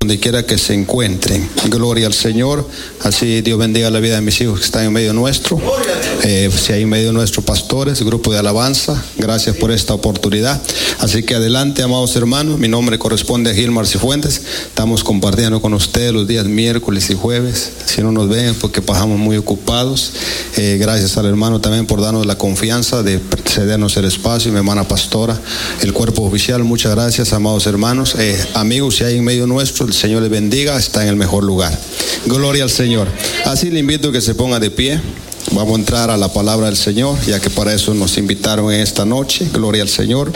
donde quiera que se encuentren. Gloria al Señor. Así Dios bendiga la vida de mis hijos que están en medio nuestro. Si hay en medio nuestro pastores, grupo de alabanza, gracias por esta oportunidad. Así que adelante, amados hermanos. Mi nombre corresponde a Gilmar Cifuentes. Estamos compartiendo con ustedes los días miércoles y jueves. Si no nos ven, porque pasamos muy ocupados. Gracias al hermano también por darnos la confianza de cedernos el espacio. Mi hermana pastora, el cuerpo oficial, muchas gracias, amados hermanos. Amigos, si hay en medio nuestro, el Señor les bendiga, está en el mejor lugar. Gloria al Señor. Así le invito a que se ponga de pie. Vamos a entrar a la palabra del Señor, ya que para eso nos invitaron en esta noche. Gloria al Señor.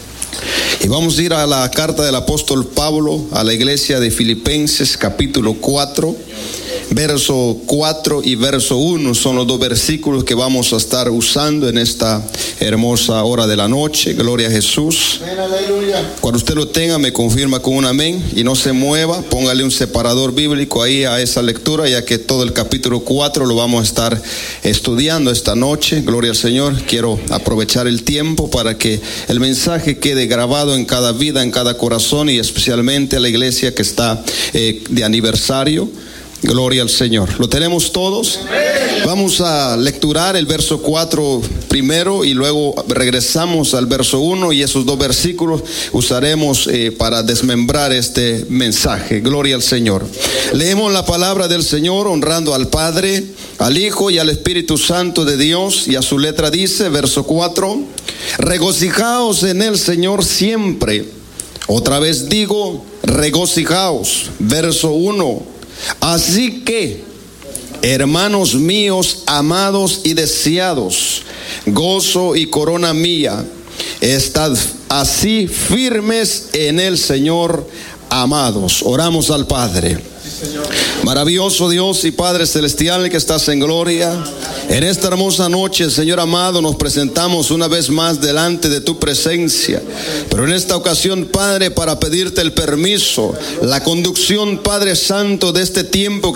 Y vamos a ir a la carta del apóstol Pablo a la iglesia de Filipenses, capítulo 4, verso 4 y verso 1. Son los dos versículos que vamos a estar usando en esta hermosa hora de la noche. Gloria a Jesús. Cuando usted lo tenga, me confirma con un amén y no se mueva. Póngale un separador bíblico ahí a esa lectura, ya que todo el capítulo 4 lo vamos a estar estudiando esta noche. Gloria al Señor. Quiero aprovechar el tiempo para que el mensaje quede grabado en cada vida, en cada corazón, y especialmente a la iglesia que está de aniversario. Gloria al Señor. ¿Lo tenemos todos? Vamos a lecturar el verso 4 primero y luego regresamos al verso 1, y esos dos versículos usaremos para desmembrar este mensaje. Gloria al Señor. Leemos la palabra del Señor honrando al Padre, al Hijo y al Espíritu Santo de Dios, y a su letra dice, verso 4: regocijaos en el Señor siempre. Otra vez digo, regocijaos. Verso 1: así que, hermanos míos, amados y deseados, gozo y corona mía, estad así firmes en el Señor, amados. Oramos al Padre. Maravilloso Dios y Padre celestial que estás en gloria, en esta hermosa noche, Señor amado, nos presentamos una vez más delante de tu presencia, pero en esta ocasión, Padre, para pedirte el permiso, la conducción, Padre Santo, de este tiempo que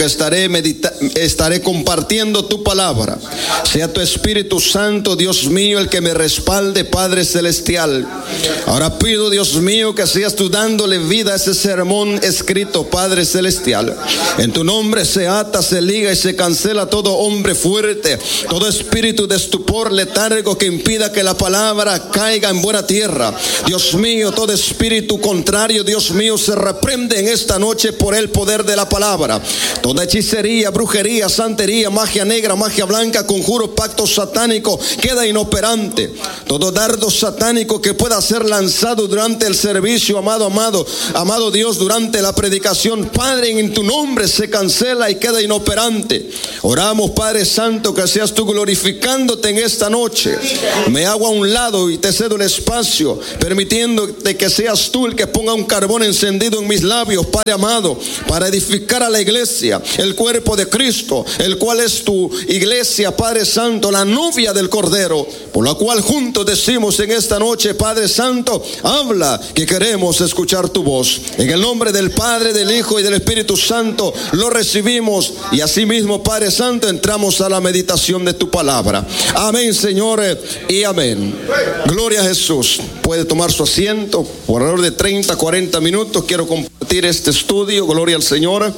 estaré compartiendo tu palabra. Sea tu Espíritu Santo, Dios mío, el que me respalde, Padre celestial. Ahora pido, Dios mío, que seas tú dándole vida a ese sermón escrito, Padre celestial. En tu nombre se ata, se liga y se cancela todo hombre fuerte, todo espíritu de estupor letargo que impida que la palabra caiga en buena tierra. Dios mío, todo espíritu contrario, Dios mío, se reprende en esta noche por el poder de la palabra. Toda hechicería, brujería, santería, magia negra, magia blanca, conjuro, pacto satánico queda inoperante. Todo dardo satánico que pueda ser lanzado durante el servicio, amado Dios, durante la predicación, Padre, en tu nombre se cancela y queda inoperante. Oramos, Padre Santo, que seas tú glorificándote en esta noche. Me hago a un lado y te cedo el espacio, permitiéndote que seas tú el que ponga un carbón encendido en mis labios, Padre amado, para edificar a la iglesia, el cuerpo de Cristo, el cual es tu iglesia, Padre Santo, la novia del Cordero, por la cual juntos decimos en esta noche, Padre Santo, habla, que queremos escuchar tu voz. En el nombre del Padre, del Hijo y del Espíritu Santo lo recibimos, y asimismo, Padre Santo, entramos a la meditación de tu palabra. Amén, Señor, y amén. Gloria a Jesús. Puede tomar su asiento. Por alrededor de 30-40 minutos quiero compartir este estudio. Gloria al Señor.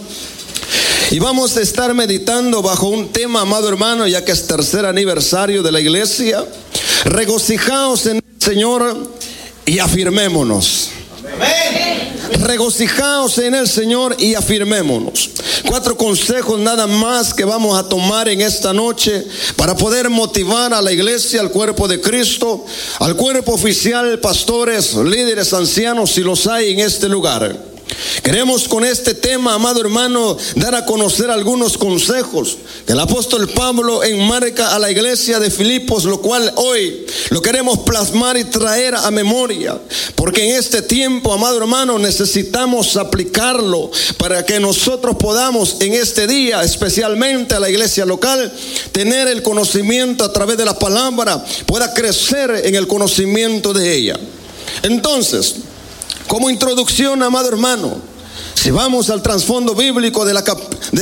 Y vamos a estar meditando bajo un tema, amado hermano, ya que es tercer aniversario de la iglesia. Regocijaos en el Señor y afirmémonos. Amén. Regocijaos en el Señor y afirmémonos. 4 consejos nada más que vamos a tomar en esta noche para poder motivar a la iglesia, al cuerpo de Cristo, al cuerpo oficial, pastores, líderes, ancianos, si los hay en este lugar. Queremos con este tema, amado hermano, dar a conocer algunos consejos que el apóstol Pablo enmarca a la iglesia de Filipos, lo cual hoy lo queremos plasmar y traer a memoria, porque en este tiempo, amado hermano, necesitamos aplicarlo para que nosotros podamos en este día, especialmente a la iglesia local, tener el conocimiento a través de la palabra, pueda crecer en el conocimiento de ella. Entonces, como introducción, amado hermano, si vamos al trasfondo bíblico de la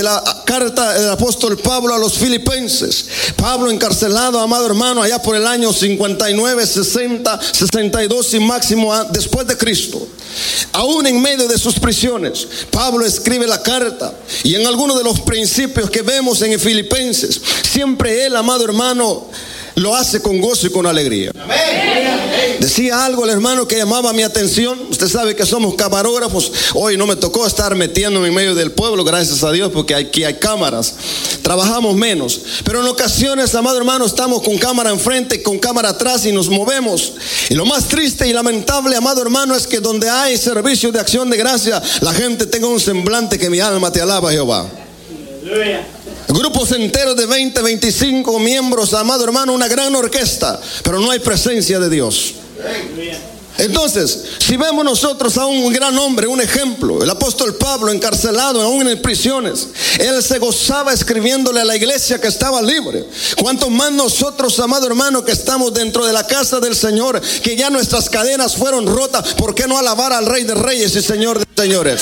carta del apóstol Pablo a los filipenses. Pablo encarcelado, amado hermano, allá por el año 59, 60, 62 y máximo después de Cristo. Aún en medio de sus prisiones, Pablo escribe la carta, y en algunos de los principios que vemos en Filipenses, siempre él, amado hermano, lo hace con gozo y con alegría. Amén. Decía algo el hermano que llamaba mi atención. Usted sabe que somos camarógrafos. Hoy no me tocó estar metiéndome en medio del pueblo, gracias a Dios, porque aquí hay cámaras. Trabajamos menos. Pero en ocasiones, amado hermano, estamos con cámara enfrente, con cámara atrás y nos movemos. Y lo más triste y lamentable, amado hermano, es que donde hay servicio de acción de gracia, la gente tenga un semblante que mi alma te alaba, Jehová. Aleluya. Grupos enteros de 20, 25 miembros, amado hermano, una gran orquesta, pero no hay presencia de Dios. Entonces, si vemos nosotros a un gran hombre, un ejemplo, el apóstol Pablo, encarcelado aún en prisiones, él se gozaba escribiéndole a la iglesia que estaba libre. Cuanto más nosotros, amado hermano, que estamos dentro de la casa del Señor, que ya nuestras cadenas fueron rotas, ¿por qué no alabar al Rey de Reyes y Señor de Señores?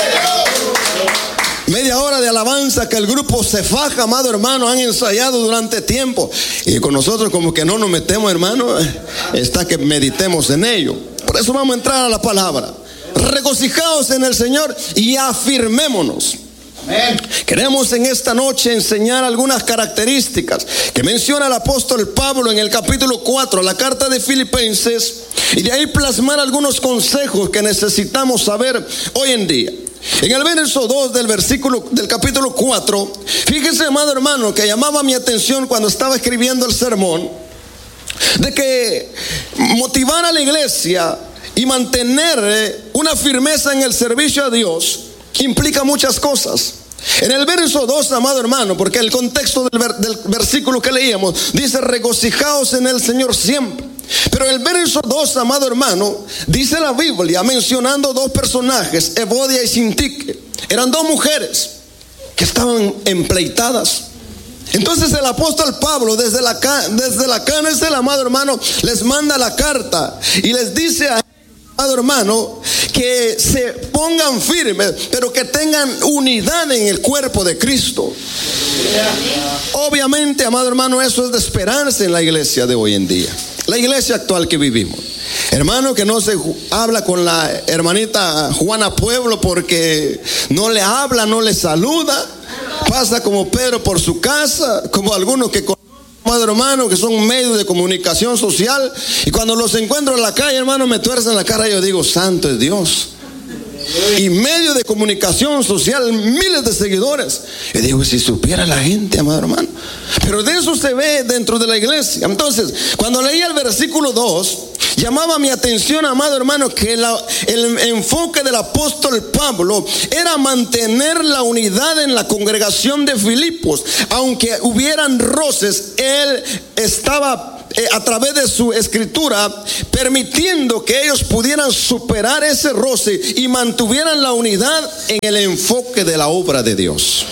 Media hora de alabanza que el grupo se faja, amado hermano, han ensayado durante tiempo. Y con nosotros como que no nos metemos, hermano, está que meditemos en ello. Por eso vamos a entrar a la palabra. Regocijaos en el Señor y afirmémonos. Amén. Queremos en esta noche enseñar algunas características que menciona el apóstol Pablo en el capítulo 4, la carta de Filipenses, y de ahí plasmar algunos consejos que necesitamos saber hoy en día. En el verso 2 del capítulo 4, fíjese, amado hermano, que llamaba mi atención cuando estaba escribiendo el sermón, de que motivar a la iglesia y mantener una firmeza en el servicio a Dios implica muchas cosas. En el verso 2, amado hermano, porque el contexto del versículo que leíamos dice: regocijaos en el Señor siempre. Pero el verso 2, amado hermano, dice la Biblia, mencionando dos personajes, Evodia y Sintique. Eran dos mujeres que estaban empleitadas. Entonces el apóstol Pablo desde la cárcel, amado hermano, les manda la carta y les dice a amado hermano, que se pongan firmes, pero que tengan unidad en el cuerpo de Cristo. Obviamente, amado hermano, eso es de esperanza en la iglesia de hoy en día, la iglesia actual que vivimos. Hermano, que no se habla con la hermanita Juana Pueblo porque no le habla, no le saluda. Pasa como Pedro por su casa, como algunos que amado hermano, que son medios de comunicación social, y cuando los encuentro en la calle, hermano, me tuercen la cara y yo digo: santo es Dios. Y medio de comunicación social, miles de seguidores. Y digo, si supiera la gente, amado hermano. Pero de eso se ve dentro de la iglesia. Entonces, cuando leía el versículo 2, llamaba mi atención, amado hermano, que el enfoque del apóstol Pablo era mantener la unidad en la congregación de Filipos. Aunque hubieran roces, él estaba a través de su escritura permitiendo que ellos pudieran superar ese roce y mantuvieran la unidad en el enfoque de la obra de Dios.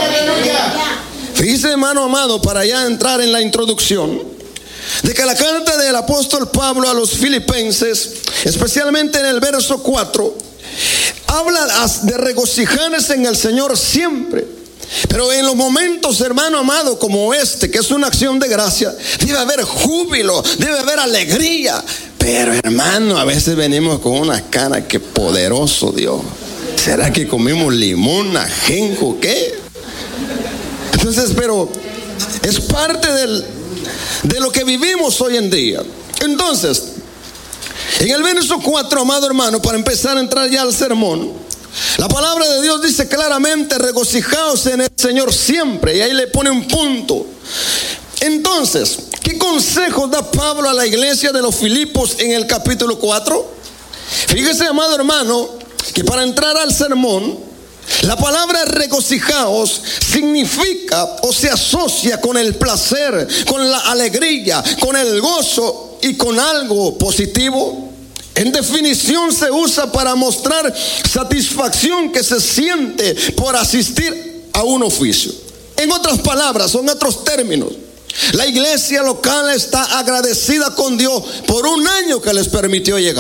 Fíjese, hermano amado, para ya entrar en la introducción, de que la carta del apóstol Pablo a los filipenses, especialmente en el verso 4, habla de regocijarse en el Señor siempre. Pero en los momentos, hermano amado, como este, que es una acción de gracia, debe haber júbilo, debe haber alegría. Pero hermano, a veces venimos con una cara que poderoso Dios. ¿Será que comimos limón, ajenjo, qué? Entonces, pero es parte de lo que vivimos hoy en día. Entonces, en el verso 4, amado hermano, para empezar a entrar ya al sermón, la palabra de Dios dice claramente: regocijaos en el Señor siempre. Y ahí le pone un punto. Entonces, ¿qué consejos da Pablo a la iglesia de los Filipos en el capítulo 4? Fíjese, amado hermano, que para entrar al sermón, la palabra regocijaos significa o se asocia con el placer, con la alegría, con el gozo y con algo positivo. En definición, se usa para mostrar satisfacción que se siente por asistir a un oficio. En otras palabras, son otros términos, la iglesia local está agradecida con Dios por un año que les permitió llegar.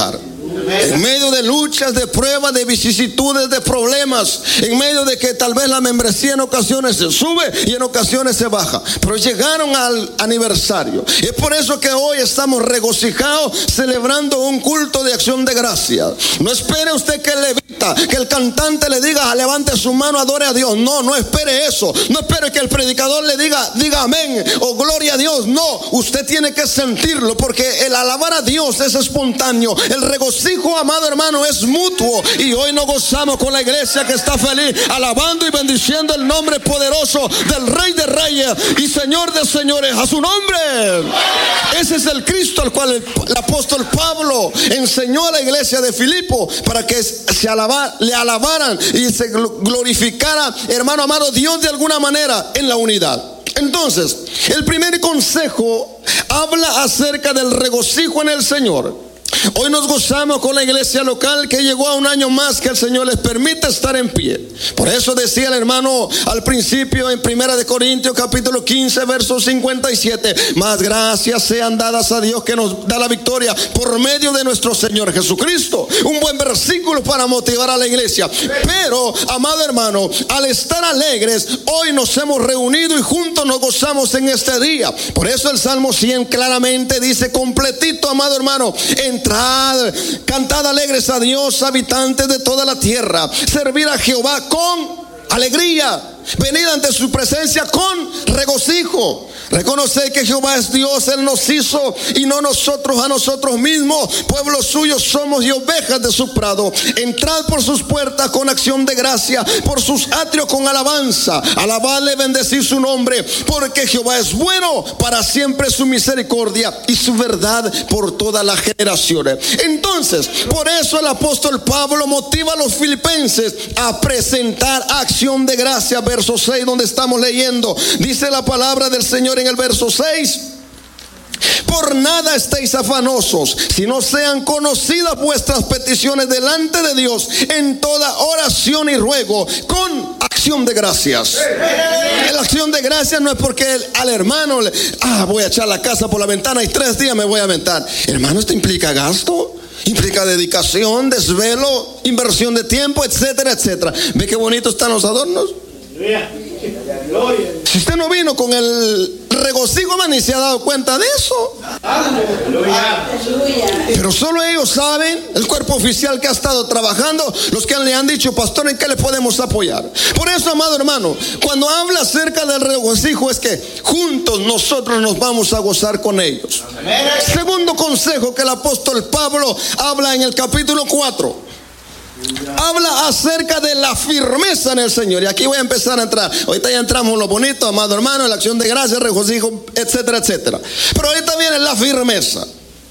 En medio de luchas, de pruebas, de vicisitudes, de problemas, en medio de que tal vez la membresía en ocasiones se sube y en ocasiones se baja, pero llegaron al aniversario. Y es por eso que hoy estamos regocijados celebrando un culto de acción de gracia. No espere usted que el levita, que el cantante le diga levante su mano, adore a Dios. No espere eso. No espere que el predicador le diga amén o gloria a Dios. No, usted tiene que sentirlo, porque el alabar a Dios es espontáneo. El regocijo, amado hermano, es mutuo. Y hoy nos gozamos con la iglesia que está feliz, alabando y bendiciendo el nombre poderoso del Rey de Reyes y Señor de Señores. A su nombre. Ese es el Cristo al cual el apóstol Pablo enseñó a la iglesia de Filipo para que le alabaran y se glorificara, hermano amado, Dios de alguna manera en la unidad. Entonces, el primer consejo habla acerca del regocijo en el Señor. Hoy nos gozamos con la iglesia local que llegó a un año más que el Señor les permite estar en pie. Por eso decía el hermano al principio en 1 Corintios capítulo 15 verso 57: más gracias sean dadas a Dios que nos da la victoria por medio de nuestro Señor Jesucristo. Un buen versículo para motivar a la iglesia. Pero, amado hermano, al estar alegres, hoy nos hemos reunido y juntos nos gozamos en este día. Por eso el Salmo 100 claramente dice completito, amado hermano: entrad, cantad alegres a Dios, habitantes de toda la tierra. Servir a Jehová con alegría. Venid ante su presencia con regocijo. Reconocer que Jehová es Dios, Él nos hizo y no nosotros a nosotros mismos. Pueblo suyo somos y ovejas de su prado. Entrad por sus puertas con acción de gracia, por sus atrios con alabanza. Alabadle, bendecid su nombre, porque Jehová es bueno, para siempre su misericordia y su verdad por todas las generaciones. Entonces, por eso el apóstol Pablo motiva a los filipenses a presentar acción de gracia. Verso 6, donde estamos leyendo, dice la palabra del Señor en el verso 6: por nada estéis afanosos, sino sean conocidas vuestras peticiones delante de Dios en toda oración y ruego con acción de gracias. La acción de gracias no es porque al hermano voy a echar la casa por la ventana y 3 días me voy a aventar. Hermano, esto implica gasto, implica dedicación, desvelo, inversión de tiempo, etcétera, etcétera. ¿Ve qué bonitos están los adornos? Si usted no vino con el regocijo, ni se ha dado cuenta de eso. Pero solo ellos saben, el cuerpo oficial que ha estado trabajando, los que le han dicho: pastor, ¿en qué le podemos apoyar? Por eso, amado hermano, cuando habla acerca del regocijo, es que juntos nosotros nos vamos a gozar con ellos. Segundo consejo que el apóstol Pablo habla en el capítulo 4. Habla acerca de la firmeza en el Señor. Y aquí voy a empezar a entrar. Ahorita ya entramos en lo bonito, amado hermano, en la acción de gracia, regocijo, etcétera, etcétera. Pero ahorita viene la firmeza.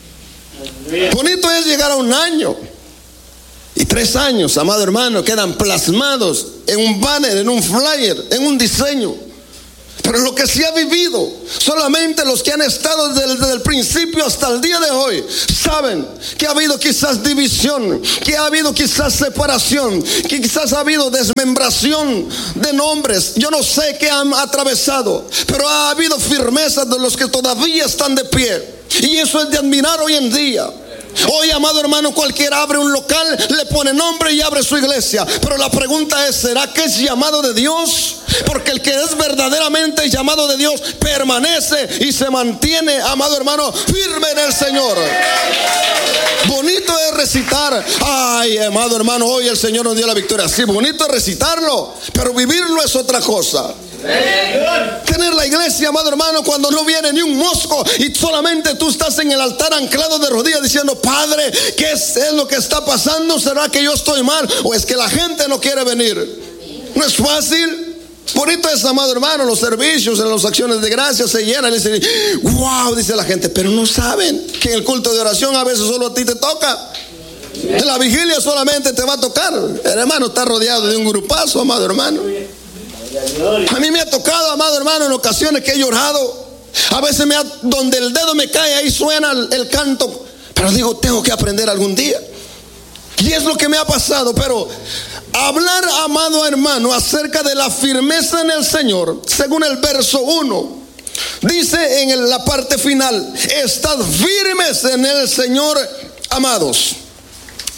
Bonito es llegar a 1 año. Y 3 años, amado hermano, quedan plasmados en un banner, en un flyer, en un diseño. Pero lo que se ha vivido, solamente los que han estado desde el principio hasta el día de hoy saben que ha habido quizás división, que ha habido quizás separación, que quizás ha habido desmembración de nombres. Yo no sé qué han atravesado, pero ha habido firmeza de los que todavía están de pie. Y eso es de admirar hoy en día. Hoy, amado hermano, cualquiera abre un local, le pone nombre y abre su iglesia. Pero la pregunta es: ¿será que es llamado de Dios? Porque el que es verdaderamente llamado de Dios permanece y se mantiene, amado hermano, firme en el Señor. Bonito es recitar. Ay, amado hermano, hoy el Señor nos dio la victoria. Sí, bonito es recitarlo, pero vivirlo es otra cosa. Tener la iglesia, amado hermano, cuando no viene ni un mosco y solamente tú estás en el altar anclado de rodillas diciendo: Padre, ¿qué es lo que está pasando? ¿Será que yo estoy mal o es que la gente no quiere venir? No es fácil. Bonito es, amado hermano, los servicios, en las acciones de gracia se llenan y dicen: wow, dice la gente. Pero no saben que en el culto de oración a veces solo a ti te toca. En la vigilia solamente te va a tocar. El hermano está rodeado de un grupazo, amado hermano. A mí me ha tocado, amado hermano, en ocasiones que he llorado. A veces donde el dedo me cae, ahí suena el canto. Pero digo, tengo que aprender algún día. Y es lo que me ha pasado. Pero hablar, amado hermano, acerca de la firmeza en el Señor, según el verso 1, dice en la parte final: estad firmes en el Señor, amados.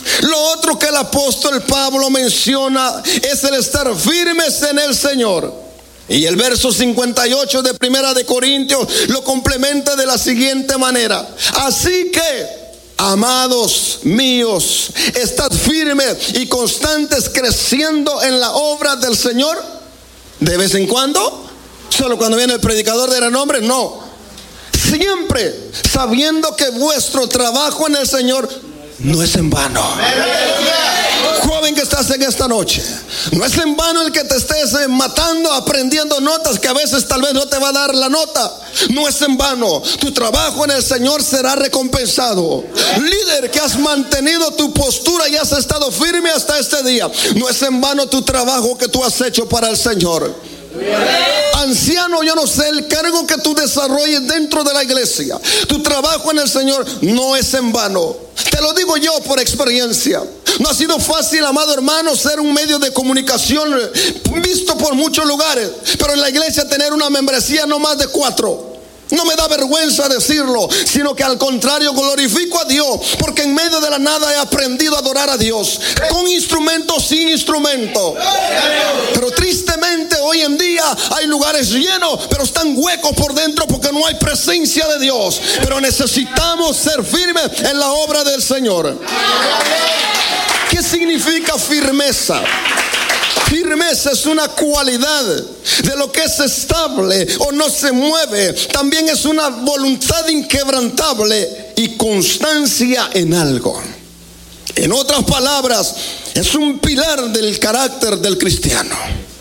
Lo otro que el apóstol Pablo menciona es el estar firmes en el Señor. Y el verso 58 de Primera de Corintios lo complementa de la siguiente manera: así que, amados míos, estad firmes y constantes, creciendo en la obra del Señor. ¿De vez en cuando? ¿Solo cuando viene el predicador de renombre? No. Siempre sabiendo que vuestro trabajo en el Señor no es en vano. Joven que estás en esta noche, no es en vano el que te estés matando aprendiendo notas que a veces tal vez no te va a dar la nota. No es en vano. Tu trabajo en el Señor será recompensado. Líder que has mantenido tu postura y has estado firme hasta este día, no es en vano tu trabajo que tú has hecho para el Señor. Anciano, yo no sé el cargo que tú desarrolles dentro de la iglesia, tu trabajo en el Señor no es en vano. Te lo digo yo por experiencia. No ha sido fácil, amado hermano, ser un medio de comunicación visto por muchos lugares, pero en la iglesia tener una membresía no más de 4. No me da vergüenza decirlo, sino que al contrario glorifico a Dios, porque en medio de la nada he aprendido a adorar a Dios, con instrumento, sin instrumento. Pero tristemente hoy en día hay lugares llenos, pero están huecos por dentro porque no hay presencia de Dios. Pero necesitamos ser firmes en la obra del Señor. ¿Qué significa firmeza? Firmeza es una cualidad de lo que es estable o no se mueve. También es una voluntad inquebrantable y constancia en algo. En otras palabras, es un pilar del carácter del cristiano.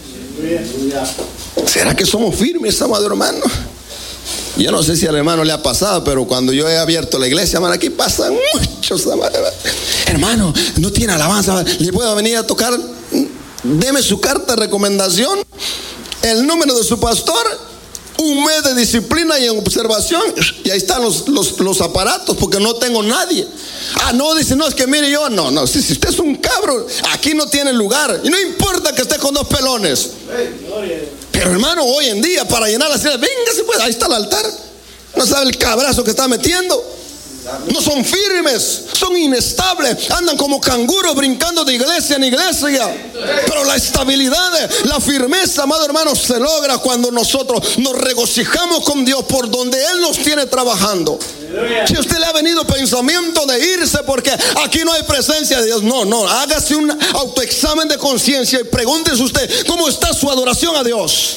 ¿Será que somos firmes, amado hermano? Yo no sé si al hermano le ha pasado, pero cuando yo he abierto la iglesia, hermano, aquí pasan muchos. Hermano, no tiene alabanza, ¿le puedo venir a tocar? Deme su carta de recomendación, el número de su pastor, un mes de disciplina y observación, y ahí están los aparatos, porque no tengo nadie. No, dice, no, es que mire yo, no, si usted es un cabro, aquí no tiene lugar, y no importa que esté con 2 pelones. Pero hermano, hoy en día, para llenar la ciudad, véngase pues, ahí está el altar. No sabe el cabrazo que está metiendo. No son firmes, son inestables, andan como canguros brincando de iglesia en iglesia. Pero la estabilidad, la firmeza, amado hermano, se logra cuando nosotros nos regocijamos con Dios por donde Él nos tiene trabajando. Si a usted le ha venido pensamiento de irse porque aquí no hay presencia de Dios, no, hágase un autoexamen de conciencia y pregúntese usted cómo está su adoración a Dios.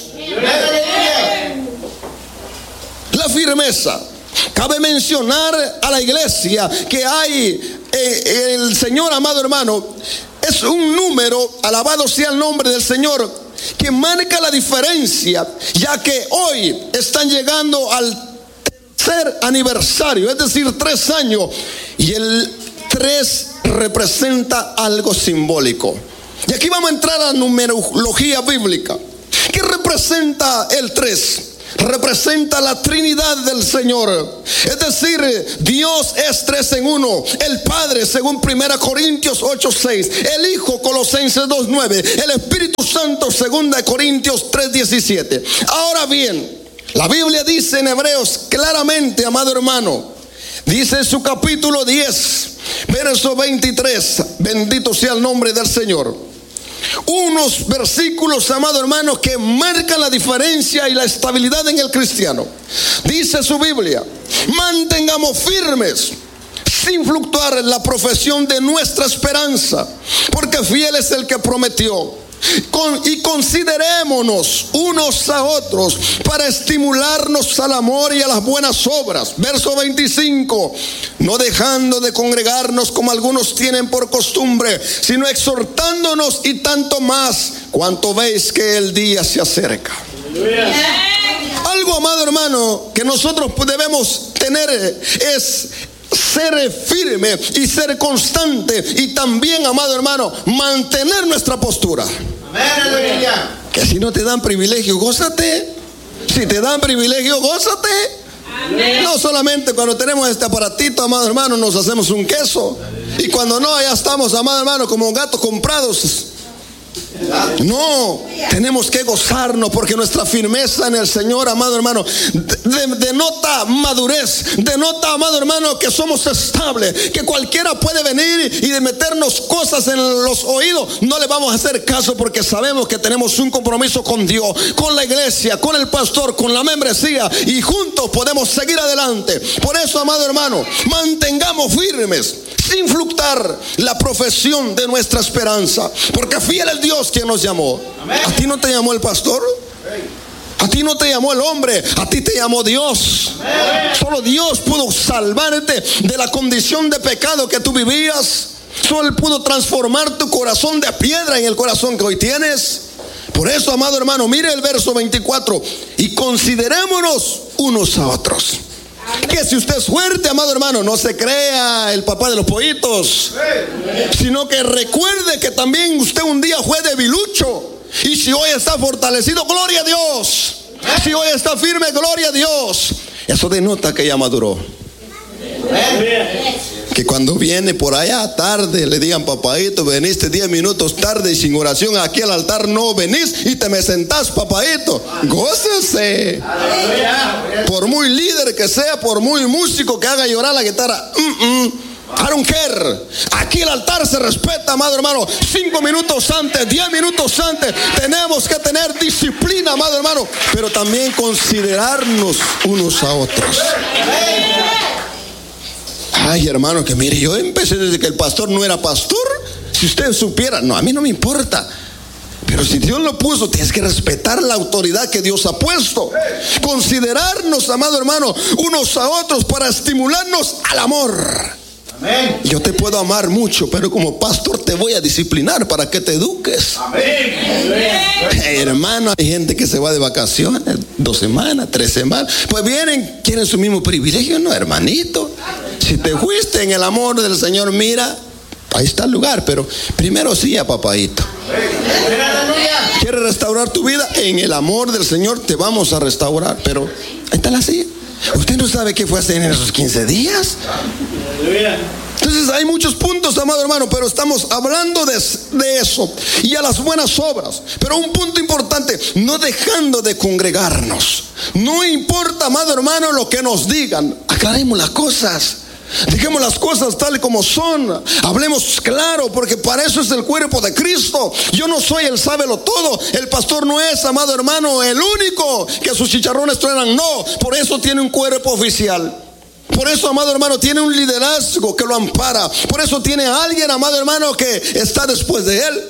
La firmeza. Cabe mencionar a la iglesia que hay el Señor, amado hermano, es un número, alabado sea el nombre del Señor, que marca la diferencia, ya que hoy están llegando al tercer aniversario, es decir, 3 años, y el 3 representa algo simbólico. Y aquí vamos a entrar a la numerología bíblica. ¿Qué representa el 3? Representa la Trinidad del Señor. Es decir, Dios es 3 en 1. El Padre, según 1 Corintios 8:6. El Hijo, Colosenses 2:9. El Espíritu Santo, 2 Corintios 3:17. Ahora bien, la Biblia dice en Hebreos claramente, amado hermano, dice en su capítulo 10, verso 23. Bendito sea el nombre del Señor. Unos versículos, amado hermano, que marcan la diferencia y la estabilidad en el cristiano. Dice su Biblia: mantengamos firmes, sin fluctuar, la profesión de nuestra esperanza, porque fiel es el que prometió. Y considerémonos unos a otros para estimularnos al amor y a las buenas obras. Verso 25: no dejando de congregarnos como algunos tienen por costumbre, sino exhortándonos, y tanto más cuanto veis que el día se acerca. Algo, amado hermano, que nosotros debemos tener es ser firme y ser constante, y también, amado hermano, mantener nuestra postura. Amén. Que si no te dan privilegio, gózate. Si te dan privilegio, gózate. Amén. No solamente cuando tenemos este aparatito, amado hermano, nos hacemos un queso. Y cuando no, ya estamos, amado hermano, como gatos comprados. No, tenemos que gozarnos porque nuestra firmeza en el Señor, amado hermano, denota madurez, denota, amado hermano, que somos estables, que cualquiera puede venir y de meternos cosas en los oídos, no le vamos a hacer caso porque sabemos que tenemos un compromiso con Dios, con la iglesia, con el pastor, con la membresía, y juntos podemos seguir adelante. Por eso, amado hermano, mantengamos firmes, sin fluctuar, la profesión de nuestra esperanza, porque fiel es Dios quien nos llamó. ¿A ti no te llamó el pastor? A ti no te llamó el hombre, a ti te llamó Dios. Solo Dios pudo salvarte de la condición de pecado que tú vivías. Solo Él pudo transformar tu corazón de piedra en el corazón que hoy tienes. Por eso, amado hermano, mire el verso 24: y considerémonos unos a otros. Que si usted es fuerte, amado hermano, no se crea el papá de los pollitos, sino que recuerde que también usted un día fue debilucho. Y si hoy está fortalecido, gloria a Dios. Si hoy está firme, gloria a Dios. Eso denota que ya maduró. Que cuando viene por allá tarde le digan: papadito, veniste 10 minutos tarde y sin oración aquí al altar no venís y te me sentás, papadito. Gócese. Por muy líder que sea, por muy músico que haga llorar la guitarra, I don't care. Aquí el altar se respeta, amado hermano. 5 minutos antes, 10 minutos antes. Tenemos que tener disciplina, amado hermano, pero también considerarnos unos a otros. Ay, hermano, que mire, yo empecé desde que el pastor no era pastor. Si usted supiera, no, a mí no me importa. Pero si Dios lo puso, tienes que respetar la autoridad que Dios ha puesto. Considerarnos, amado hermano, unos a otros para estimularnos al amor. Amén. Yo te puedo amar mucho, pero como pastor te voy a disciplinar para que te eduques. Amén. Hey, hermano, hay gente que se va de vacaciones 2 semanas, 3 semanas. Pues vienen, quieren su mismo privilegio. No, hermanito. Si te fuiste en el amor del Señor, mira, ahí está el lugar, pero primero sí a papadito. ¿Quieres restaurar tu vida? En el amor del Señor te vamos a restaurar, pero ahí está la silla. ¿Usted no sabe qué fue hacer en esos 15 días? Entonces hay muchos puntos, amado hermano, pero estamos hablando de eso y a las buenas obras. Pero un punto importante: no dejando de congregarnos. No importa, amado hermano, lo que nos digan, aclaremos las cosas. Dejemos las cosas tal como son. Hablemos claro, porque para eso es el cuerpo de Cristo. Yo no soy el sábelo todo. El pastor no es, amado hermano, el único que sus chicharrones truenan. No, por eso tiene un cuerpo oficial. Por eso, amado hermano, tiene un liderazgo que lo ampara. Por eso tiene a alguien, amado hermano, que está después de él.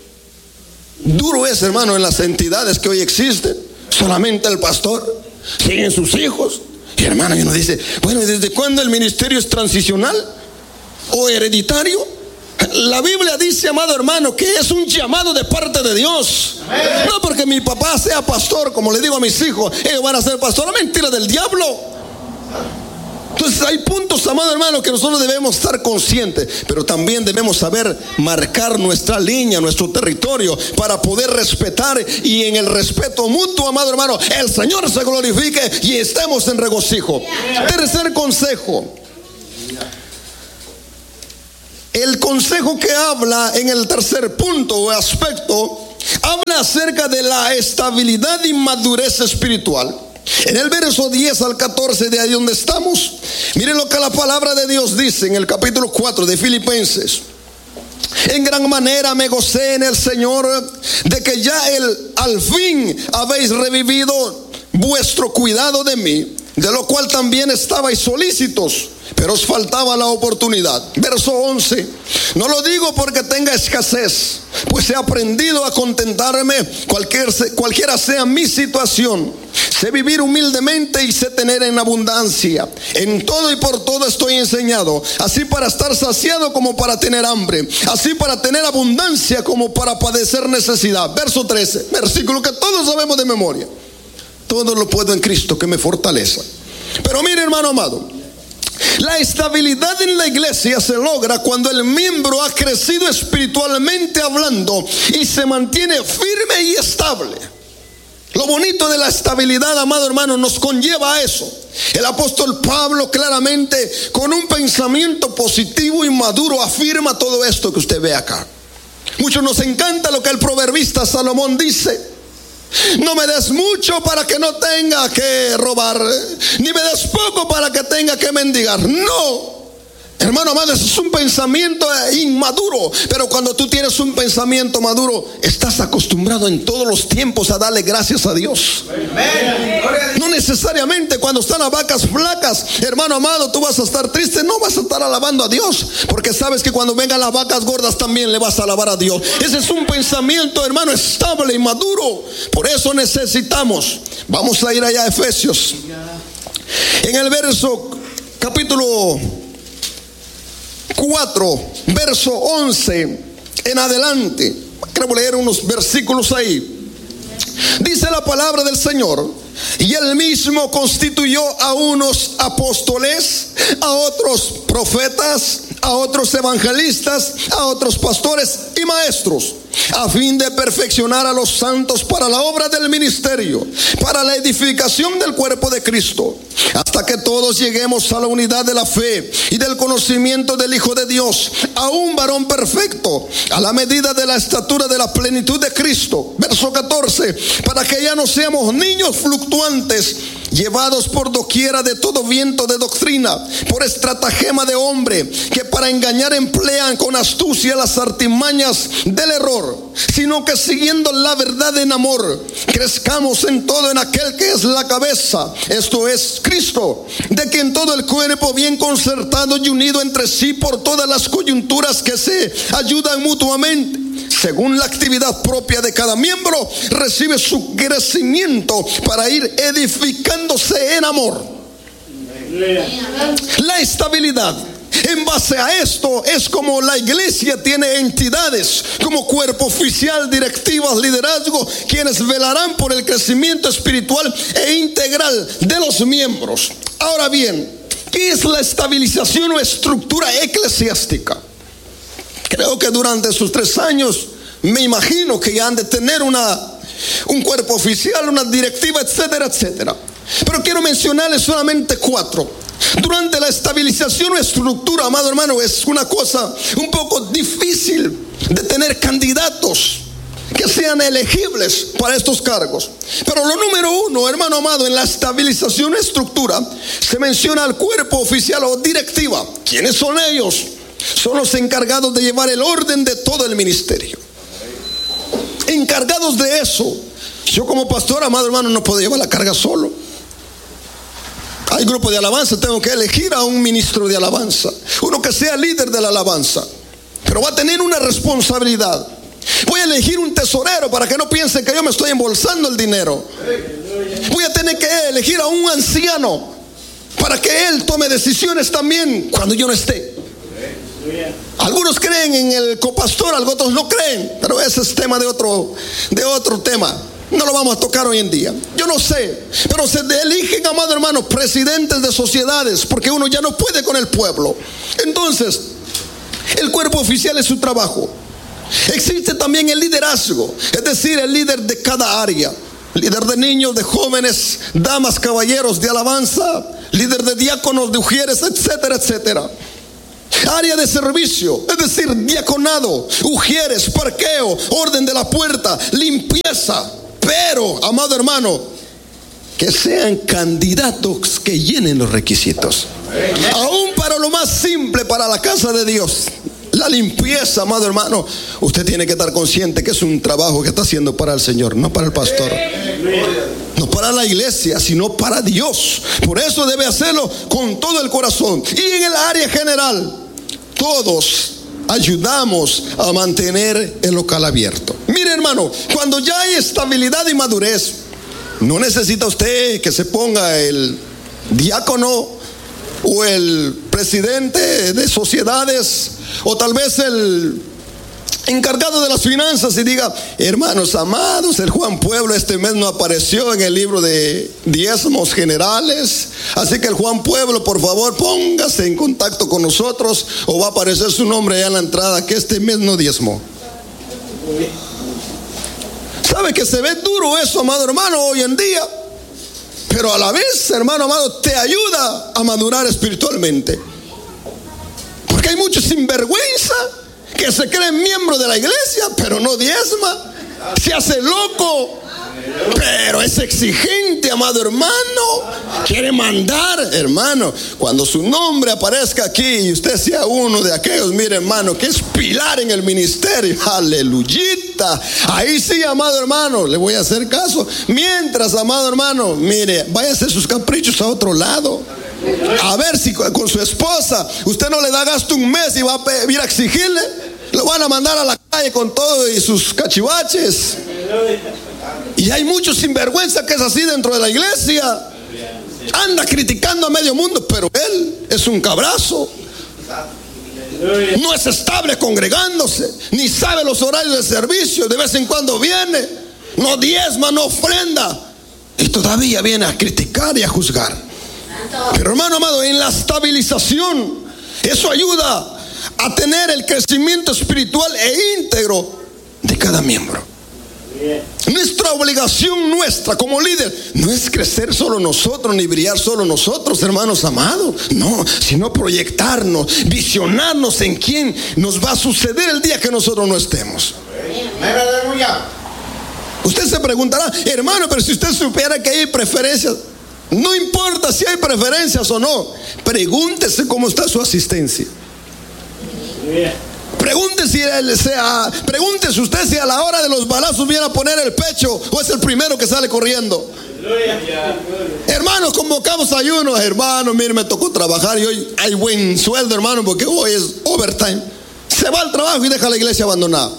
Duro es, hermano, en las entidades que hoy existen. Solamente el pastor. Siguen sus hijos. Y hermano, y uno dice: bueno, ¿desde cuándo el ministerio es transicional o hereditario? La Biblia dice, amado hermano, que es un llamado de parte de Dios. No porque mi papá sea pastor, como le digo a mis hijos, ellos van a ser pastores. Mentira del diablo. Entonces hay puntos, amado hermano, que nosotros debemos estar conscientes, pero también debemos saber marcar nuestra línea, nuestro territorio, para poder respetar, y en el respeto mutuo, amado hermano, el Señor se glorifique y estemos en regocijo. Tercer consejo: el consejo que habla en el tercer punto o aspecto, habla acerca de la estabilidad y madurez espiritual. En el verso 10 al 14, de ahí donde estamos, miren lo que la palabra de Dios dice en el capítulo 4 de Filipenses: en gran manera me gocé en el Señor de que ya al fin habéis revivido vuestro cuidado de mí, de lo cual también estabais solícitos, pero os faltaba la oportunidad. Verso 11: no lo digo porque tenga escasez, pues he aprendido a contentarme cualquiera sea mi situación. Sé vivir humildemente y sé tener en abundancia. En todo y por todo estoy enseñado, así para estar saciado como para tener hambre, así para tener abundancia como para padecer necesidad. Verso 13, versículo que todos sabemos de memoria: todo lo puedo en Cristo que me fortalece. Pero mire, hermano amado, la estabilidad en la iglesia se logra cuando el miembro ha crecido espiritualmente hablando y se mantiene firme y estable. Lo bonito de la estabilidad, amado hermano, nos conlleva a eso. El apóstol Pablo claramente, con un pensamiento positivo y maduro, afirma todo esto que usted ve acá. Muchos nos encanta lo que el proverbista Salomón dice: no me des mucho para que no tenga que robar, ni me des poco para que tenga que mendigar. No, hermano amado, eso es un pensamiento inmaduro. Pero cuando tú tienes un pensamiento maduro, estás acostumbrado en todos los tiempos a darle gracias a Dios. No necesariamente cuando están las vacas flacas, hermano amado, tú vas a estar triste. No vas a estar alabando a Dios, porque sabes que cuando vengan las vacas gordas también le vas a alabar a Dios. Ese es un pensamiento, hermano, estable y maduro. Por eso necesitamos, vamos a ir allá a Efesios, en el verso capítulo 4, verso 11 en adelante. Quiero leer unos versículos ahí. Dice la palabra del Señor: y él mismo constituyó a unos apóstoles, a otros profetas, a otros evangelistas, a otros pastores y maestros, a fin de perfeccionar a los santos para la obra del ministerio, para la edificación del cuerpo de Cristo, hasta que todos lleguemos a la unidad de la fe y del conocimiento del Hijo de Dios, a un varón perfecto, a la medida de la estatura de la plenitud de Cristo. Verso 14: para que ya no seamos niños fluctuantes, llevados por doquiera de todo viento de doctrina, por estratagema de hombre, que para engañar emplean con astucia las artimañas del error, sino que siguiendo la verdad en amor, crezcamos en todo en aquel que es la cabeza, esto es Cristo, de quien todo el cuerpo, bien concertado y unido entre sí por todas las coyunturas que se ayudan mutuamente, según la actividad propia de cada miembro, recibe su crecimiento para ir edificándose en amor. La estabilidad. En base a esto es como la iglesia tiene entidades como cuerpo oficial, directivas, liderazgo, quienes velarán por el crecimiento espiritual e integral de los miembros. Ahora bien, ¿qué es la estabilización o estructura eclesiástica? Creo que durante sus 3 años, me imagino que ya han de tener un cuerpo oficial, una directiva, etcétera, etcétera. Pero quiero mencionarles solamente 4. Durante la estabilización o estructura, amado hermano, es una cosa un poco difícil de tener candidatos que sean elegibles para estos cargos. Pero lo número 1, hermano amado, en la estabilización o estructura, se menciona al cuerpo oficial o directiva. ¿Quiénes son ellos? Son los encargados de llevar el orden de todo el ministerio. Encargados de eso. Yo como pastor, amado hermano, no puedo llevar la carga solo. Hay grupo de alabanza, tengo que elegir a un ministro de alabanza, uno que sea líder de la alabanza, pero va a tener una responsabilidad. Voy a elegir un tesorero para que no piensen que yo me estoy embolsando el dinero. Voy a tener que elegir a un anciano para que él tome decisiones también cuando yo no esté. Algunos creen en el copastor, otros no creen, pero ese es tema de otro tema. No lo vamos a tocar hoy en día. Yo no sé, pero se eligen, amado hermano, presidentes de sociedades, porque uno ya no puede con el pueblo. Entonces, el cuerpo oficial es su trabajo. Existe también el liderazgo, es decir, el líder de cada área. Líder de niños, de jóvenes, damas, caballeros de alabanza, líder de diáconos, de ujieres, etcétera, etcétera. Área de servicio, es decir, diaconado, ujieres, parqueo, orden de la puerta, limpieza. Pero, amado hermano, que sean candidatos que llenen los requisitos. Aún para lo más simple, para la casa de Dios, la limpieza, amado hermano, usted tiene que estar consciente que es un trabajo que está haciendo para el Señor, no para el pastor, no para la iglesia, sino para Dios. Por eso debe hacerlo con todo el corazón. Y en el área general, todos ayudamos a mantener el local abierto. Mire, hermano, cuando ya hay estabilidad y madurez, no necesita usted que se ponga el diácono o el presidente de sociedades o tal vez el encargado de las finanzas y diga: hermanos amados, el Juan Pueblo este mes no apareció en el libro de diezmos generales, así que el Juan Pueblo, por favor, póngase en contacto con nosotros o va a aparecer su nombre allá en la entrada, que este mes no diezmó. ¿Sabe que se ve duro eso, amado hermano, hoy en día? Pero a la vez, hermano amado, te ayuda a madurar espiritualmente. Porque hay muchos sinvergüenza que se cree miembro de la iglesia, pero no diezma. Se hace loco, pero es exigente, amado hermano. Quiere mandar, hermano. Cuando su nombre aparezca aquí y usted sea uno de aquellos, mire, hermano, que es pilar en el ministerio, aleluyita, ahí sí, amado hermano, le voy a hacer caso. Mientras, amado hermano, mire, vaya a hacer sus caprichos a otro lado. A ver si con su esposa usted no le da gasto un mes y va a ir a exigirle. Lo van a mandar a la calle con todo y sus cachivaches. Y hay muchos sinvergüenza que es así dentro de la iglesia. Anda criticando a medio mundo, pero él es un cabrazo. No es estable congregándose, ni sabe los horarios de servicio. De vez en cuando viene, no diezma, no ofrenda, y todavía viene a criticar y a juzgar. Pero hermano amado, en la estabilización, eso ayuda a tener el crecimiento espiritual e íntegro de cada miembro. Nuestra obligación nuestra como líder no es crecer solo nosotros ni brillar solo nosotros, hermanos amados, no, sino proyectarnos, visionarnos en quién nos va a suceder el día que nosotros no estemos. Usted se preguntará, hermano, pero si usted supiera que hay preferencias, no importa si hay preferencias o no, pregúntese cómo está su asistencia. Pregúntese usted si a la hora de los balazos viene a poner el pecho o es el primero que sale corriendo. Hermanos, convocamos ayuno. Hermano, mire, me tocó trabajar y hoy hay buen sueldo, hermano, porque hoy es overtime. Se va al trabajo y deja la iglesia abandonada.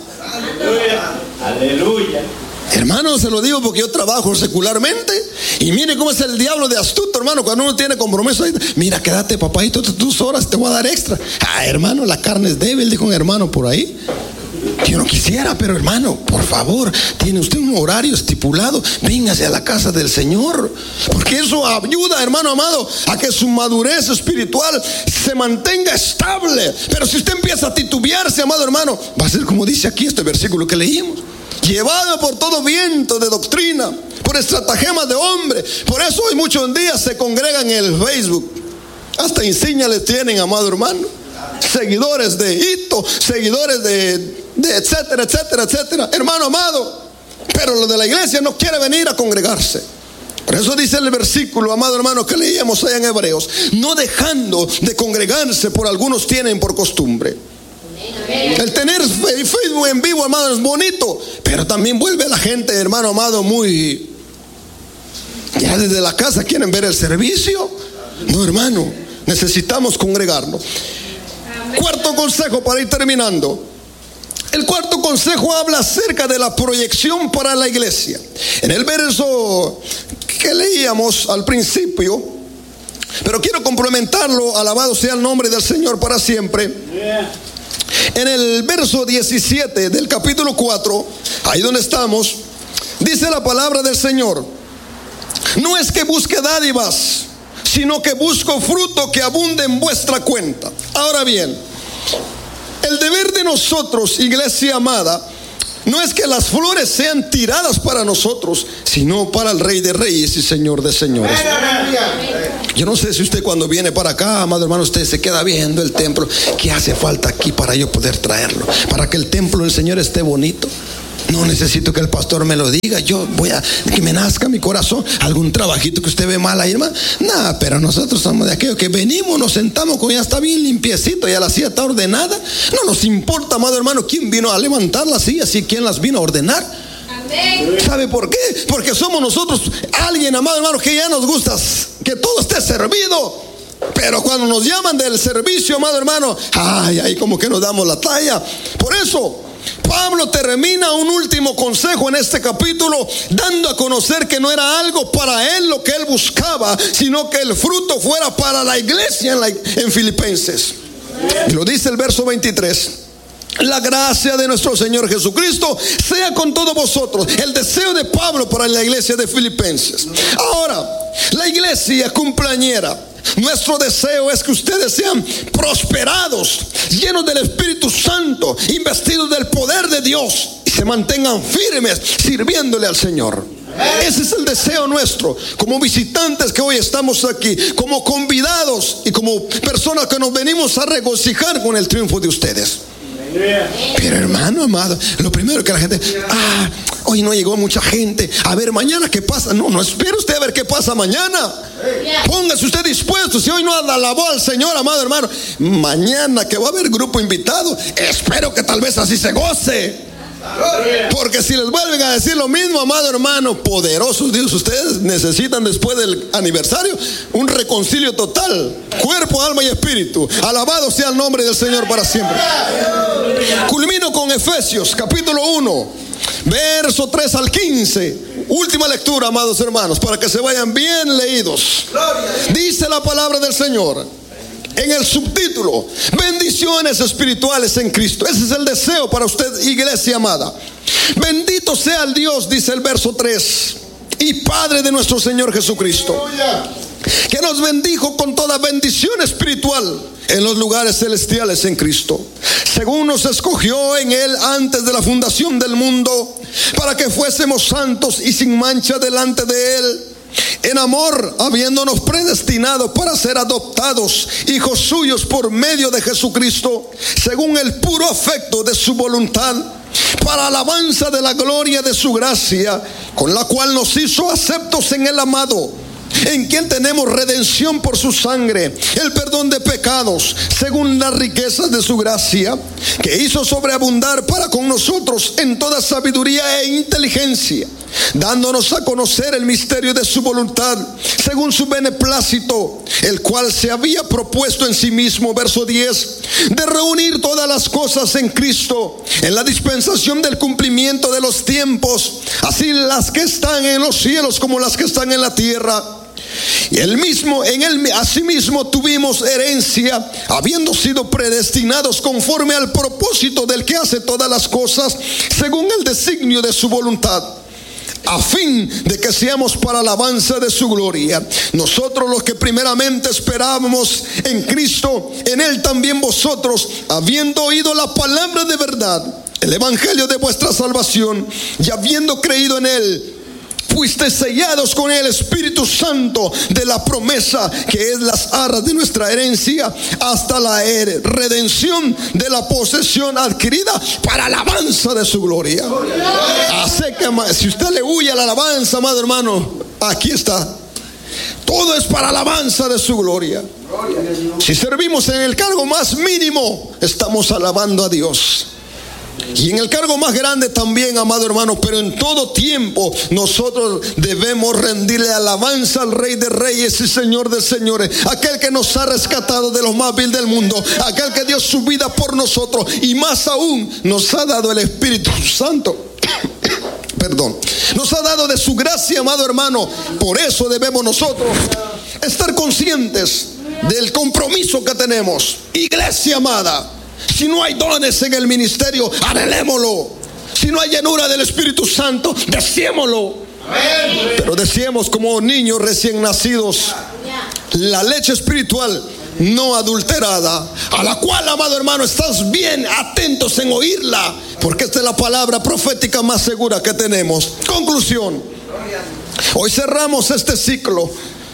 Aleluya. Hermano, se lo digo porque yo trabajo secularmente. Y mire cómo es el diablo de astuto, hermano. Cuando uno tiene compromiso, mira, quédate, papadito, tus horas te voy a dar extra. Hermano, la carne es débil, dijo un hermano por ahí. Yo no quisiera, pero hermano, por favor, tiene usted un horario estipulado. Véngase a la casa del Señor, porque eso ayuda, hermano amado, a que su madurez espiritual se mantenga estable. Pero si usted empieza a titubearse, amado hermano, va a ser como dice aquí este versículo que leímos: llevado por todo viento de doctrina, por estratagemas de hombre. Por eso hoy muchos días se congregan en el Facebook. Hasta insignias les tienen, amado hermano. Seguidores de hito, seguidores de etcétera, etcétera, etcétera. Hermano amado, pero los de la iglesia no quiere venir a congregarse. Por eso dice el versículo, amado hermano, que leíamos allá en Hebreos: no dejando de congregarse, por algunos tienen por costumbre. El tener Facebook en vivo, hermano, es bonito, pero también vuelve a la gente, hermano amado, muy... ya desde la casa quieren ver el servicio. No, hermano, necesitamos congregarnos. Cuarto consejo para ir terminando. El cuarto consejo habla acerca de la proyección para la iglesia. En el verso que leíamos al principio, pero quiero complementarlo, alabado sea el nombre del Señor para siempre. En el verso 17 del capítulo 4, ahí donde estamos, dice la palabra del Señor: no es que busque dádivas, sino que busco fruto que abunde en vuestra cuenta. Ahora bien, el deber de nosotros, iglesia amada, no es que las flores sean tiradas para nosotros, sino para el Rey de Reyes y Señor de Señores. Yo no sé si usted cuando viene para acá, amado hermano, usted se queda viendo el templo. ¿Qué hace falta aquí para yo poder traerlo? Para que el templo del Señor esté bonito. No necesito que el pastor me lo diga. Yo voy a que me nazca mi corazón. Algún trabajito que usted ve mal ahí, hermano. Nada, pero nosotros somos de aquellos que venimos, nos sentamos cuando ya está bien limpiecito, ya la silla está ordenada. No nos importa, amado hermano, quién vino a levantar las sillas y quién las vino a ordenar. Amén. ¿Sabe por qué? Porque somos nosotros alguien, amado hermano, que ya nos gusta que todo esté servido. Pero cuando nos llaman del servicio, amado hermano, ahí como que nos damos la talla. Por eso Pablo termina un último consejo en este capítulo, dando a conocer que no era algo para él lo que él buscaba, sino que el fruto fuera para la iglesia en Filipenses. Y lo dice el verso 23: la gracia de nuestro Señor Jesucristo sea con todos vosotros. El deseo de Pablo para la iglesia de Filipenses. Ahora, la iglesia cumpleañera, nuestro deseo es que ustedes sean prosperados, llenos del Espíritu Santo, investidos del poder de Dios, y se mantengan firmes sirviéndole al Señor. Ese es el deseo nuestro, como visitantes que hoy estamos aquí, como convidados y como personas que nos venimos a regocijar con el triunfo de ustedes. Pero hermano amado, lo primero que la gente, hoy no llegó mucha gente, a ver mañana qué pasa. No espere usted a ver qué pasa mañana. Póngase usted dispuesto. Si hoy no alabó al Señor, amado hermano, mañana que va a haber grupo invitado, espero que tal vez así se goce. Porque si les vuelven a decir lo mismo, amado hermano, poderosos Dios, ustedes necesitan después del aniversario un reconcilio total, cuerpo, alma y espíritu. Alabado sea el nombre del Señor para siempre. Culmino con Efesios capítulo 1, verso 3 al 15. Última lectura, amados hermanos, para que se vayan bien leídos. Dice la palabra del Señor en el subtítulo: bendiciones espirituales en Cristo. Ese es el deseo para usted, iglesia amada. Bendito sea el Dios, dice el verso 3, y Padre de nuestro Señor Jesucristo, que nos bendijo con toda bendición espiritual en los lugares celestiales en Cristo, según nos escogió en Él antes de la fundación del mundo, para que fuésemos santos y sin mancha delante de Él, en amor, habiéndonos predestinado para ser adoptados hijos suyos por medio de Jesucristo, según el puro afecto de su voluntad, para alabanza de la gloria de su gracia, con la cual nos hizo aceptos en el amado, en quien tenemos redención por su sangre, el perdón de pecados, según las riquezas de su gracia, que hizo sobreabundar para con nosotros en toda sabiduría e inteligencia, dándonos a conocer el misterio de su voluntad, según su beneplácito, el cual se había propuesto en sí mismo, verso 10, de reunir todas las cosas en Cristo, en la dispensación del cumplimiento de los tiempos, así las que están en los cielos como las que están en la tierra. Y en él asimismo tuvimos herencia, habiendo sido predestinados conforme al propósito del que hace todas las cosas, según el designio de su voluntad, a fin de que seamos para alabanza de su gloria. Nosotros los que primeramente esperábamos en Cristo, en Él también vosotros, habiendo oído la palabra de verdad, el evangelio de vuestra salvación, y habiendo creído en Él, fuisteis sellados con el Espíritu Santo de la promesa, que es las arras de nuestra herencia, hasta la redención de la posesión adquirida para alabanza de su gloria. Así que si usted le huye a la alabanza, amado hermano, aquí está. Todo es para alabanza de su gloria. Si servimos en el cargo más mínimo, estamos alabando a Dios. Y en el cargo más grande también, amado hermano, pero en todo tiempo nosotros debemos rendirle alabanza al Rey de Reyes y Señor de Señores, aquel que nos ha rescatado de lo más vil del mundo, aquel que dio su vida por nosotros y más aún nos ha dado el Espíritu Santo. Perdón, nos ha dado de su gracia, amado hermano. Por eso debemos nosotros estar conscientes del compromiso que tenemos. Iglesia amada, si no hay dones en el ministerio, anhelémoslo. Si no hay llenura del Espíritu Santo, deseémoslo. Pero deseemos como niños recién nacidos la leche espiritual no adulterada, a la cual, amado hermano, estás bien atentos en oírla, porque esta es la palabra profética más segura que tenemos. Conclusión: hoy cerramos este ciclo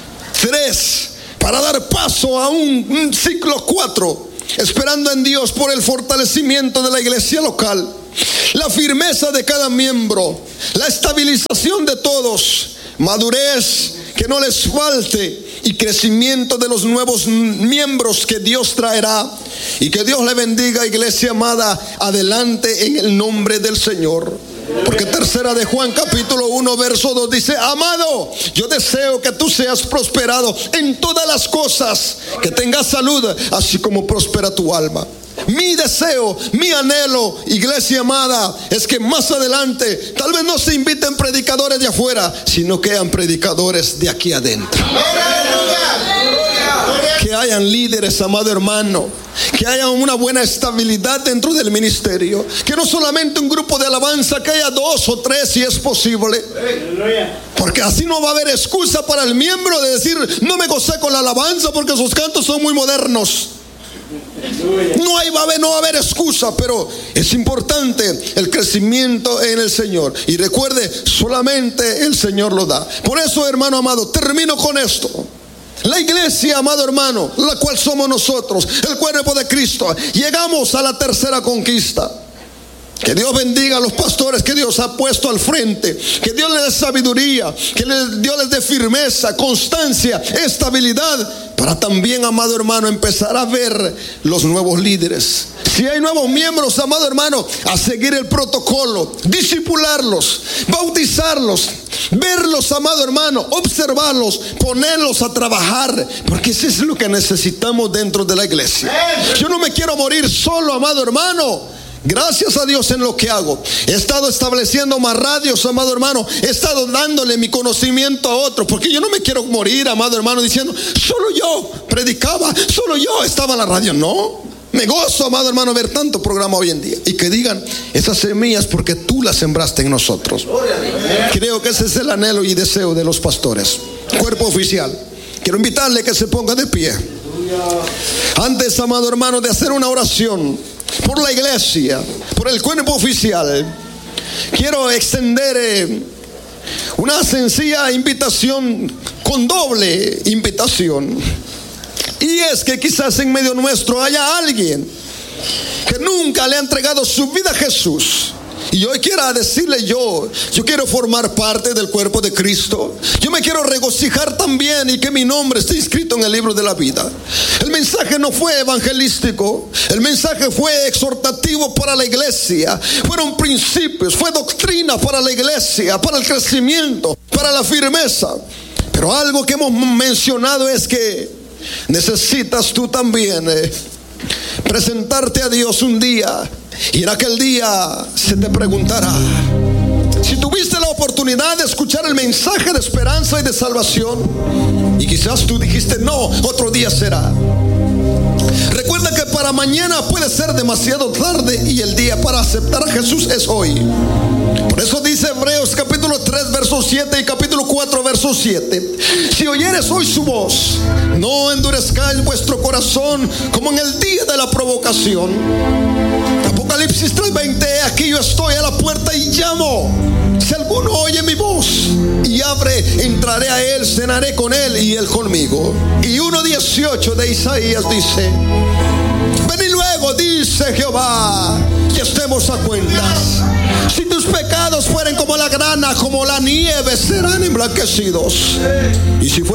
3 para dar paso a un ciclo 4, esperando en Dios por el fortalecimiento de la iglesia local, la firmeza de cada miembro, la estabilización de todos, madurez que no les falte y crecimiento de los nuevos miembros que Dios traerá. Y que Dios le bendiga, iglesia amada, adelante en el nombre del Señor. Porque tercera de Juan capítulo 1 verso 2 dice: amado, yo deseo que tú seas prosperado en todas las cosas, que tengas salud, así como prospera tu alma. Mi deseo, mi anhelo, iglesia amada, es que más adelante tal vez no se inviten predicadores de afuera, sino que hayan predicadores de aquí adentro. Que hayan líderes, amado hermano, que haya una buena estabilidad dentro del ministerio, que no solamente un grupo de alabanza, que haya 2 o 3 si es posible, porque así no va a haber excusa para el miembro de decir: no me gocé con la alabanza porque sus cantos son muy modernos. No va a haber excusa, pero es importante el crecimiento en el Señor. Y recuerde, solamente el Señor lo da. Por eso, hermano amado, termino con esto. La iglesia, amado hermano, la cual somos nosotros, el cuerpo de Cristo, llegamos a la tercera conquista. Que Dios bendiga a los pastores que Dios ha puesto al frente, que Dios les dé sabiduría, que Dios les dé firmeza, constancia, estabilidad, para también, amado hermano, empezar a ver los nuevos líderes. Si hay nuevos miembros, amado hermano, a seguir el protocolo, discipularlos, bautizarlos, verlos, amado hermano, observarlos, ponerlos a trabajar, porque eso es lo que necesitamos dentro de la iglesia. Yo no me quiero morir solo, amado hermano. Gracias a Dios en lo que hago. He estado estableciendo más radios, amado hermano. He estado dándole mi conocimiento a otros, porque yo no me quiero morir, amado hermano, diciendo, solo yo predicaba, solo yo estaba en la radio. No, me gozo, amado hermano, ver tanto programa hoy en día. Y que digan, esas semillas porque tú las sembraste en nosotros. Creo que ese es el anhelo y deseo de los pastores. Cuerpo oficial, quiero invitarle que se ponga de pie. Antes, amado hermano, de hacer una oración por la iglesia, por el cuerpo oficial, quiero extender una sencilla invitación con doble invitación. Y es que quizás en medio nuestro haya alguien que nunca le ha entregado su vida a Jesús. Y hoy quiero decirle, yo quiero formar parte del cuerpo de Cristo. Yo me quiero regocijar también y que mi nombre esté inscrito en el libro de la vida. El mensaje no fue evangelístico, el mensaje fue exhortativo para la iglesia. Fueron principios, fue doctrina para la iglesia, para el crecimiento, para la firmeza. Pero algo que hemos mencionado es que necesitas tú también presentarte a Dios un día. Y en aquel día se te preguntará, si tuviste la oportunidad de escuchar el mensaje de esperanza y de salvación, y quizás tú dijiste, no, otro día será. Recuerda que para mañana puede ser demasiado tarde, y el día para aceptar a Jesús es hoy. Por eso dice Hebreos capítulo 3 verso 7 y capítulo 4 verso 7: si oyeres hoy su voz, no endurezcáis vuestro corazón como en el día de la provocación. Apocalipsis 3:20: aquí yo estoy a la puerta y llamo. Si alguno oye mi voz y abre, entraré a él, cenaré con él y él conmigo. Y 1:18 de Isaías dice: venid luego, dice Jehová, y estemos a cuentas. Si tus pecados fueren como la grana, como la nieve, serán emblanquecidos. Y si